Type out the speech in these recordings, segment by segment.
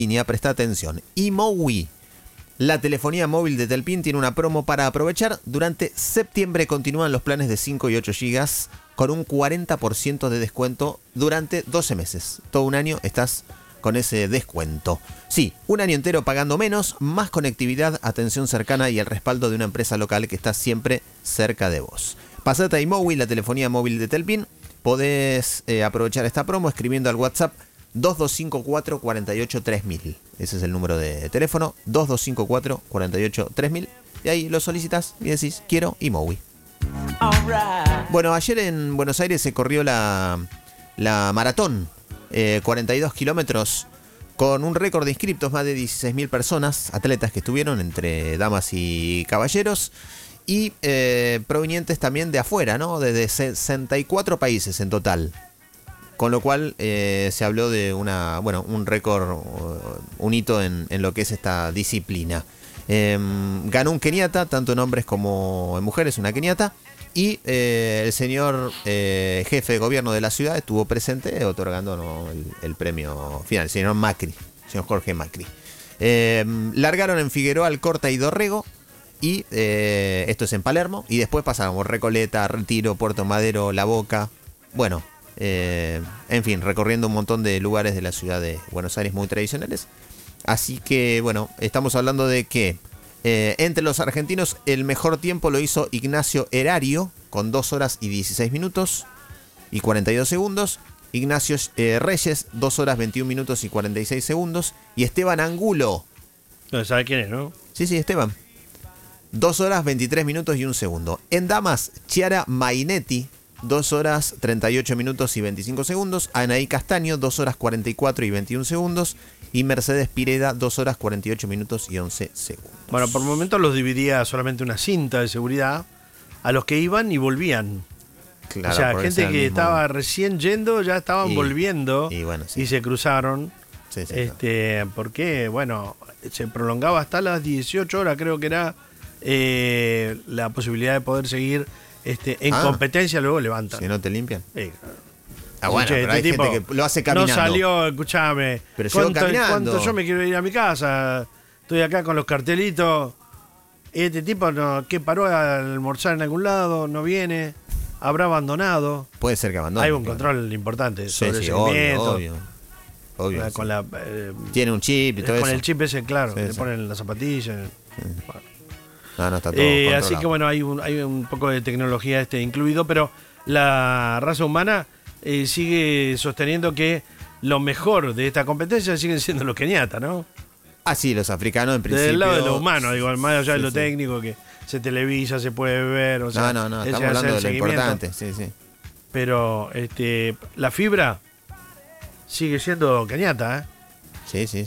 línea, presta atención. iMowi, la telefonía móvil de Telpin, tiene una promo para aprovechar. Durante septiembre continúan los planes de 5 y 8 gigas con un 40% de descuento durante 12 meses. Todo un año estás con ese descuento. Sí, un año entero pagando menos, más conectividad, atención cercana y el respaldo de una empresa local que está siempre cerca de vos. Pasate a iMowi, la telefonía móvil de Telpin. Podés aprovechar esta promo escribiendo al WhatsApp 2254 48 3000. Ese es el número de teléfono, 2254 48 3000. Y ahí lo solicitas y decís, quiero iMowi. Bueno, ayer en Buenos Aires se corrió la maratón, 42 kilómetros, con un récord de inscriptos, más de 16.000 personas, atletas que estuvieron, entre damas y caballeros, y provenientes también de afuera, ¿no? De 64 países en total. Con lo cual se habló de un récord, un hito en lo que es esta disciplina. Ganó un keniata, tanto en hombres como en mujeres, una keniata. Y el señor jefe de gobierno de la ciudad estuvo presente otorgando, ¿no?, el premio final, el señor Macri, señor Jorge Macri. Largaron en Figueroa, Alcorta y Dorrego. Y esto es en Palermo. Y después pasaron Recoleta, Retiro, Puerto Madero, La Boca. Bueno, en fin, recorriendo un montón de lugares de la ciudad de Buenos Aires muy tradicionales. Así que, bueno, estamos hablando de que entre los argentinos el mejor tiempo lo hizo Ignacio Erario con 2 horas y 16 minutos y 42 segundos. Ignacio Reyes, 2 horas 21 minutos y 46 segundos. Y Esteban Angulo. No sabe quién es, ¿no? Sí, Esteban. 2 horas 23 minutos y 1 segundo. En damas, Chiara Mainetti, 2 horas 38 minutos y 25 segundos. Anaí Castaño, 2 horas 44 y 21 segundos. Y Mercedes Pireda, 2 horas 48 minutos y 11 segundos. Bueno, por momentos los dividía solamente una cinta de seguridad a los que iban y volvían. Claro, o sea, gente que estaba recién yendo, ya estaban volviendo y se cruzaron. Sí, porque, bueno, se prolongaba hasta las 18 horas, creo que era la posibilidad de poder seguir en competencia, luego levantan. Si no te limpian. Bueno, pero hay gente que lo hace caminando. No salió, escuchame. Pero llegó caminando. ¿Cuánto yo me quiero ir a mi casa? Estoy acá con los cartelitos. Este tipo que paró a almorzar en algún lado, no viene, habrá abandonado. Puede ser que abandone. Hay un control importante sobre el seguimiento. Obvio. Tiene un chip y todo eso. Con el chip ese, claro, le ponen las zapatillas. No, está todo así que bueno, hay un poco de tecnología incluido, pero la raza humana sigue sosteniendo que lo mejor de esta competencia siguen siendo los keniatas, ¿no? Ah, sí, los africanos en principio. Del lado de lo humano, digo, más allá de lo técnico, que se televisa, se puede ver. O sea, no, estamos hablando de lo importante, sí. Pero la fibra sigue siendo keniata, ¿eh? Sí.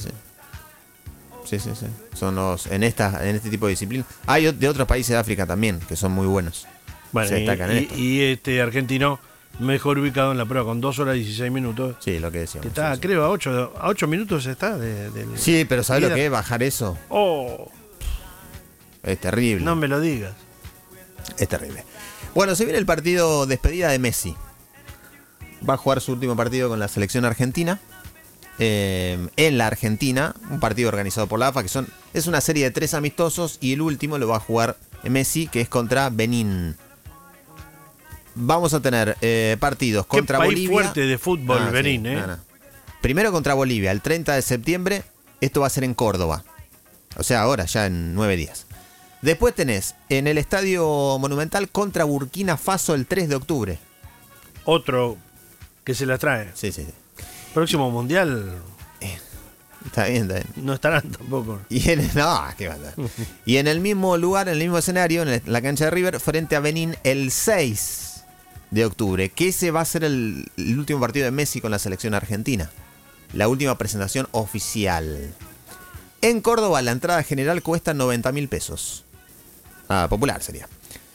Son los en este tipo de disciplina. Hay de otros países de África también que son muy buenos. Bueno, se destacan en esto. Y este argentino mejor ubicado en la prueba con 2 horas y 16 minutos. Sí, lo que decíamos. Está, creo, a 8 minutos está. Sí, pero ¿sabes lo que es bajar eso? Oh. Es terrible. No me lo digas. Es terrible. Bueno, se viene el partido despedida de Messi. Va a jugar su último partido con la selección argentina. En la Argentina, un partido organizado por la AFA, es una serie de 3 amistosos y el último lo va a jugar Messi, que es contra Benín. Vamos a tener partidos contra país Bolivia. Fuerte de fútbol, Benín, sí, Primero contra Bolivia, el 30 de septiembre. Esto va a ser en Córdoba. O sea, ahora, ya en 9 días. Después tenés en el Estadio Monumental contra Burkina Faso el 3 de octubre. Otro que se las trae. Sí. Próximo mundial. Está bien. No estarán tampoco. ¿Qué va a andar? Y en el mismo lugar, en el mismo escenario, en la cancha de River, frente a Benín, el 6 de octubre. Que ese va a ser el último partido de Messi con la selección argentina. La última presentación oficial. En Córdoba, la entrada general cuesta 90.000 pesos. Popular sería.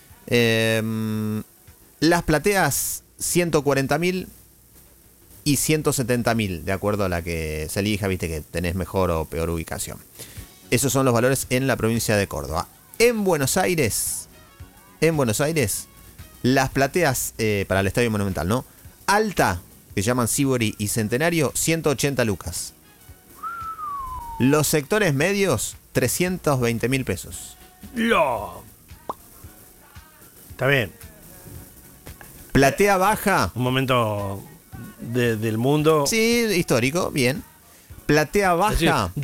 Las plateas, 140.000 y 170.000, de acuerdo a la que se elija, viste que tenés mejor o peor ubicación. Esos son los valores en la provincia de Córdoba. En Buenos Aires, las plateas para el Estadio Monumental, ¿no? Alta, que llaman Sibori y Centenario, 180 lucas. Los sectores medios, 320.000 pesos. ¡Lo! Está bien. Platea baja. Un momento del mundo. Sí, histórico, bien. Platea Es decir, baja.